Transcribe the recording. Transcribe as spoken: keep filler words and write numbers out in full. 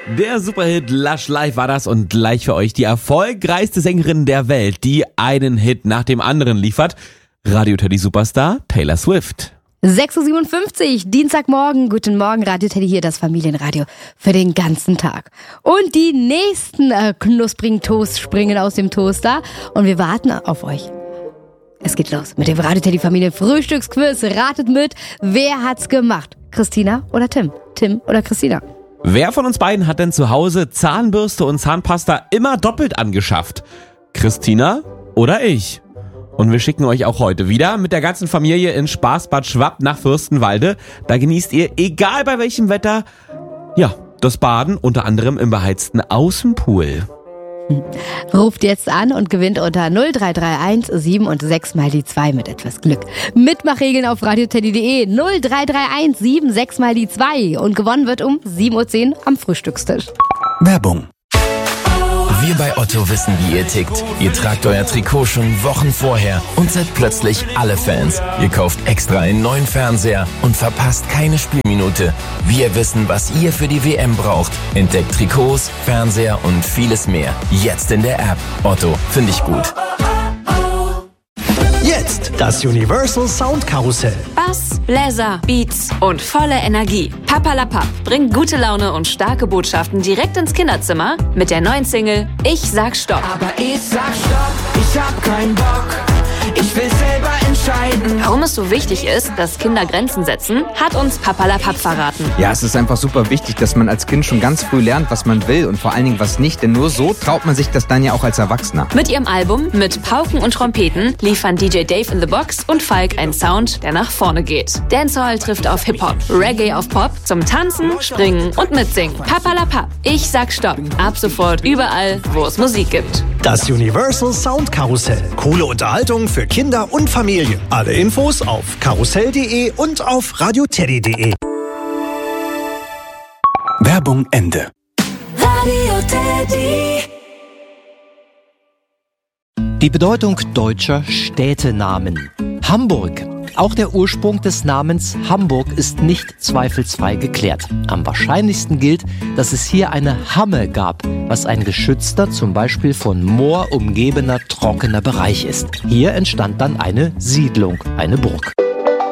Der Superhit Lush Life war das und gleich für euch die erfolgreichste Sängerin der Welt, die einen Hit nach dem anderen liefert. Radio Teddy Superstar Taylor Swift. sechs Uhr siebenundfünfzig, Dienstagmorgen. Guten Morgen, Radio Teddy hier, das Familienradio für den ganzen Tag. Und die nächsten äh, knusprigen Toasts springen aus dem Toaster und wir warten auf euch. Es geht los mit dem Radio Teddy Familie Frühstücksquiz. Ratet mit, wer hat's gemacht? Christina oder Tim? Tim oder Christina? Wer von uns beiden hat denn zu Hause Zahnbürste und Zahnpasta immer doppelt angeschafft? Christina oder ich? Und wir schicken euch auch heute wieder mit der ganzen Familie in Spaßbad Schwapp nach Fürstenwalde. Da genießt ihr, egal bei welchem Wetter, ja, das Baden, unter anderem im beheizten Außenpool. Ruft jetzt an und gewinnt unter null drei drei eins sieben und sechs mal die zwei mit etwas Glück. Mitmachregeln auf radioteddy punkt de null drei drei eins sieben sechs mal die zwei und gewonnen wird um sieben Uhr zehn am Frühstückstisch. Werbung. Wir bei Otto wissen, wie ihr tickt. Ihr tragt euer Trikot schon Wochen vorher und seid plötzlich alle Fans. Ihr kauft extra einen neuen Fernseher und verpasst keine Spielminute. Wir wissen, was ihr für die W M braucht. Entdeckt Trikots, Fernseher und vieles mehr. Jetzt in der App. Otto, finde ich gut. Jetzt das Universal Sound Karussell. Bass, Bläser, Beats und volle Energie. Papalapap bringt gute Laune und starke Botschaften direkt ins Kinderzimmer mit der neuen Single Ich sag Stopp. Aber ich sag Stopp, ich hab keinen Bock. Ich will selber entscheiden. Warum es so wichtig ist, dass Kinder Grenzen setzen, hat uns Papalapap verraten. Ja, es ist einfach super wichtig, dass man als Kind schon ganz früh lernt, was man will und vor allen Dingen was nicht, denn nur so traut man sich das dann ja auch als Erwachsener. Mit ihrem Album mit Pauken und Trompeten liefern D J Dave in the Box und Falk einen Sound, der nach vorne geht. Dancehall trifft auf Hip-Hop, Reggae auf Pop, zum Tanzen, Springen und Mitsingen. Papalapap, ich sag Stopp. Ab sofort überall, wo es Musik gibt. Das Universal Sound Karussell. Coole Unterhaltung für Kinder und Familie. Alle Infos auf karussell punkt de und auf radioteddy punkt de. Werbung Ende. Radio Teddy. Die Bedeutung deutscher Städtenamen. Hamburg. Auch der Ursprung des Namens Hamburg ist nicht zweifelsfrei geklärt. Am wahrscheinlichsten gilt, dass es hier eine Hamme gab, was ein geschützter, zum Beispiel von Moor umgebener, trockener Bereich ist. Hier entstand dann eine Siedlung, eine Burg.